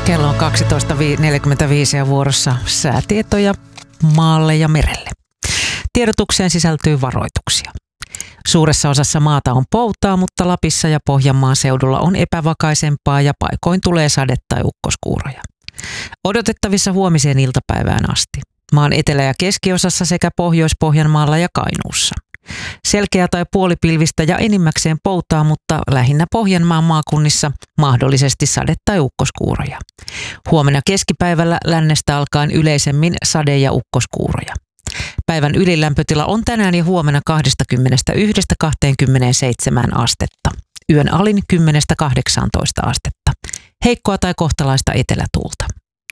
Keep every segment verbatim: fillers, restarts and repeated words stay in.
Kello on kaksitoista neljäkymmentäviisi ja vuorossa säätietoja maalle ja merelle. Tiedotukseen sisältyy varoituksia. Suuressa osassa maata on poutaa, mutta Lapissa ja Pohjanmaan seudulla on epävakaisempaa ja paikoin tulee sade- tai ukkoskuuroja. Odotettavissa huomiseen iltapäivään asti. Maan etelä- ja keskiosassa sekä Pohjois-Pohjanmaalla ja Kainuussa. Selkeä tai puolipilvistä ja enimmäkseen poutaa, mutta lähinnä Pohjanmaan maakunnissa mahdollisesti sade- tai ukkoskuuroja. Huomenna keskipäivällä lännestä alkaen yleisemmin sade- ja ukkoskuuroja. Päivän ylilämpötila on tänään ja huomenna kaksikymmentäyksi kaksikymmentäseitsemän astetta. Yön alin kymmenestä kahdeksaantoista astetta. Heikkoa tai kohtalaista etelätuulta.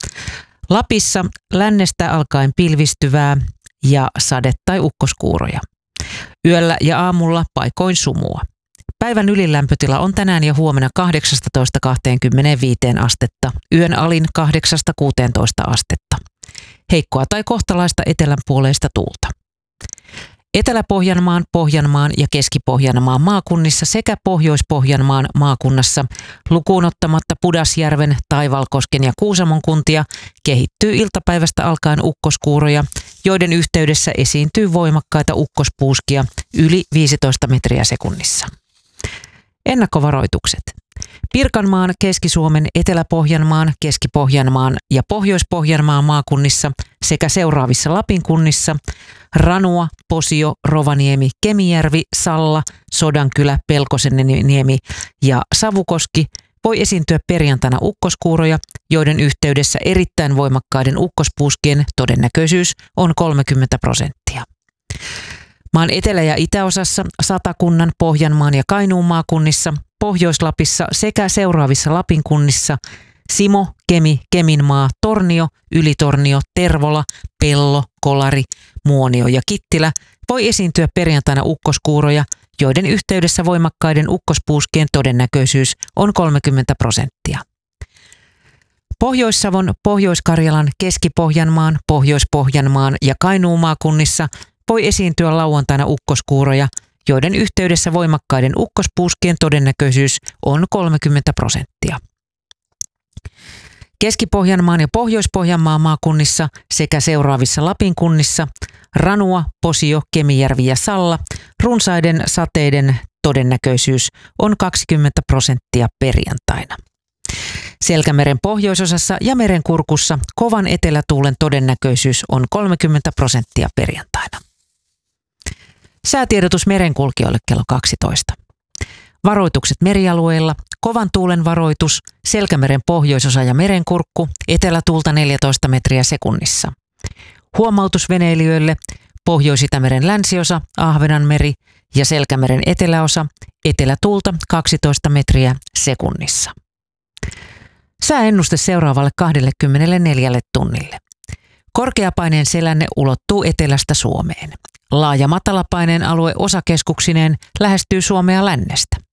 Lapissa lännestä alkaen pilvistyvää ja sade- tai ukkoskuuroja. Yöllä ja aamulla paikoin sumua. Päivän ylilämpötila on tänään ja huomenna kahdeksasta kaksikymmentäviisi astetta. Yön alin kahdeksasta kuuteentoista astetta. Heikkoa tai kohtalaista etelänpuoleista tuulta. Etelä-Pohjanmaan, Pohjanmaan ja Keski-Pohjanmaan maakunnissa sekä Pohjois-Pohjanmaan maakunnassa lukuun ottamatta Pudasjärven, Taivalkosken ja Kuusamon kuntia kehittyy iltapäivästä alkaen ukkoskuuroja, joiden yhteydessä esiintyy voimakkaita ukkospuuskia yli viisitoista metriä sekunnissa. Ennakkovaroitukset. Pirkanmaan, Keski-Suomen, Etelä-Pohjanmaan, Keski-Pohjanmaan ja Pohjois-Pohjanmaan maakunnissa sekä seuraavissa Lapin kunnissa Ranua, Posio, Rovaniemi, Kemijärvi, Salla, Sodankylä, Pelkosenniemi ja Savukoski voi esiintyä perjantaina ukkoskuuroja, joiden yhteydessä erittäin voimakkaiden ukkospuuskien todennäköisyys on kolmekymmentä prosenttia. Maan etelä- ja itäosassa Satakunnan, Pohjanmaan ja Kainuun maakunnissa, Pohjois-Lapissa sekä seuraavissa Lapin kunnissa Simo, Kemi, Keminmaa, Tornio, Ylitornio, Tervola, Pello, Kolari, Muonio ja Kittilä voi esiintyä perjantaina ukkoskuuroja, joiden yhteydessä voimakkaiden ukkospuuskien todennäköisyys on kolmekymmentä prosenttia. Pohjois-Savon, Pohjois-Karjalan, Keski-Pohjanmaan, Pohjois-Pohjanmaan ja Kainuun maakunnissa voi esiintyä lauantaina ukkoskuuroja, joiden yhteydessä voimakkaiden ukkospuuskien todennäköisyys on kolmekymmentä prosenttia. Keski-Pohjanmaan ja Pohjois-Pohjanmaan maakunnissa sekä seuraavissa Lapin kunnissa Ranua, Posio, Kemijärvi ja Salla runsaiden sateiden todennäköisyys on kaksikymmentä prosenttia perjantaina. Selkämeren pohjoisosassa ja Merenkurkussa kovan etelätuulen todennäköisyys on kolmekymmentä prosenttia perjantaina. Säätiedotus merenkulkijoille kello kaksitoista. Varoitukset merialueilla, kovan tuulen varoitus, Selkämeren pohjoisosa ja Merenkurkku, etelätuulta neljätoista metriä sekunnissa. Huomautus veneilijöille, Pohjois-Itämeren länsiosa, Ahvenanmeri ja Selkämeren eteläosa, etelätuulta kaksitoista metriä sekunnissa. Sääennuste seuraavalle kaksikymmentäneljä tunnille. Korkeapaineen selänne ulottuu etelästä Suomeen. Laaja matalapaineen alue osakeskuksineen lähestyy Suomea lännestä.